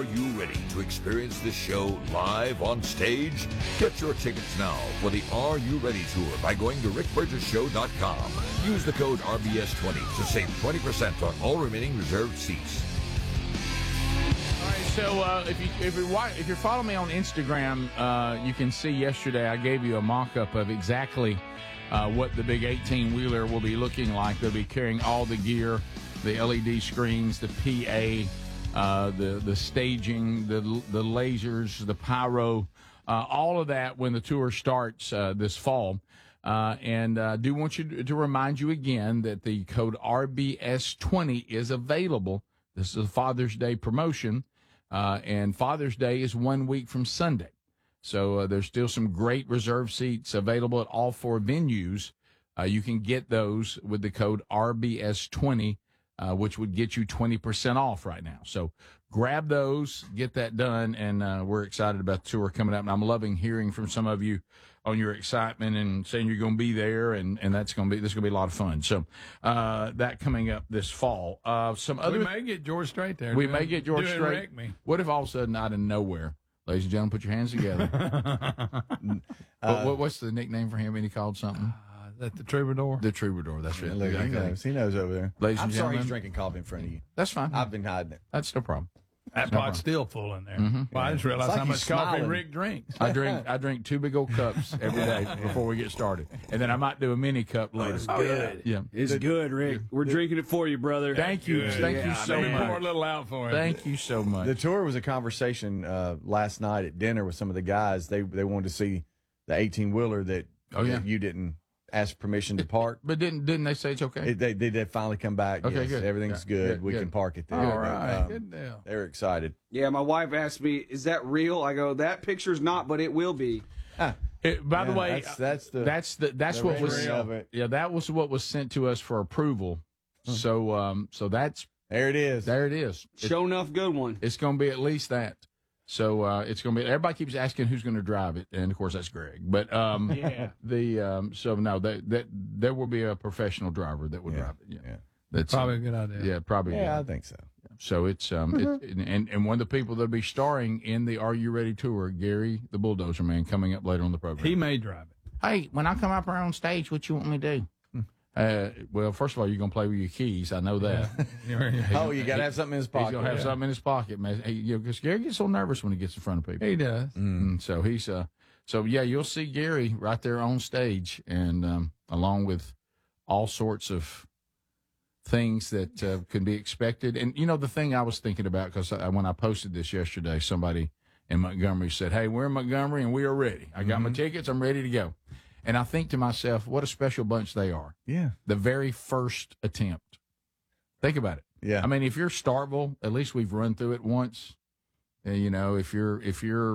Are you ready to experience this show live on stage? Get your tickets now for the Are You Ready Tour by going to rickburgesshow.com. Use the code RBS20 to save 20% on all remaining reserved seats. All right, so if you're following me on Instagram, you can see yesterday I gave you a mock-up of exactly what the big 18-wheeler will be looking like. They'll be carrying all the gear, the LED screens, the PA, the staging, the lasers, the pyro, all of that when the tour starts this fall. And I do want you to remind you again that the code RBS20 is available. This is a Father's Day promotion, and Father's Day is 1 week from Sunday. So there's still some great reserve seats available at all 4 venues. You can get those with the code RBS20, which would get you 20% off right now. So grab those, get that done, and we're excited about the tour coming up. And I'm loving hearing from some of you on your excitement and saying you're going to be there, and this is going to be a lot of fun. So that coming up this fall. We may get George Strait there. We may get George Strait. What if all of a sudden out of nowhere, ladies and gentlemen, put your hands together. What's the nickname for him? Any called something? That the Troubadour? The Troubadour, that's right. Look, he knows over there. Ladies and I'm sorry gentlemen, he's drinking coffee in front of you. That's fine. I've been hiding it. That's no problem. That pot's still full in there. Mm-hmm. Well, I just realized how much coffee Rick drinks. I drink 2 big old cups every day before we get started, and then I might do a mini cup later. It's good. Yeah, it's good, Rick. We're drinking it for you, brother. Thank you, thank you so much. Pour a little out for him. Thank you so much. The tour was a conversation last night at dinner with some of the guys. They wanted to see the 18-wheeler that you didn't ask permission to park. But didn't they say it's okay? They did finally come back. Okay, yes, good. Everything's good. We can park it there. All right. Good deal. They're excited. Yeah, my wife asked me, "Is that real?" I go, "That picture's not, but it will be." By the way, that's what was that was what was sent to us for approval. So that's there it is. There it is. Show enough good one. It's going to be at least that. So it's going to be. Everybody keeps asking who's going to drive it, and of course that's Greg. But there will be a professional driver that will drive it. Yeah. That's probably a good idea. Yeah, probably. Yeah, I think so. So it's and one of the people that'll be starring in the Are You Ready tour, Gary the Bulldozer Man, coming up later on the program. He may drive it. Hey, when I come up here on stage, what you want me to do? Well, first of all, you're going to play with your keys. I know that. You got to have something in his pocket. He's going to have something in his pocket, man. Because Gary gets so nervous when he gets in front of people. He does. So he's you'll see Gary right there on stage, and along with all sorts of things that can be expected. And the thing I was thinking about, because when I posted this yesterday, somebody in Montgomery said, "Hey, we're in Montgomery and we are ready. I got my tickets. I'm ready to go." And I think to myself, what a special bunch they are. Yeah. The very first attempt. Think about it. Yeah. I mean, if you're Starkville, at least we've run through it once. If you're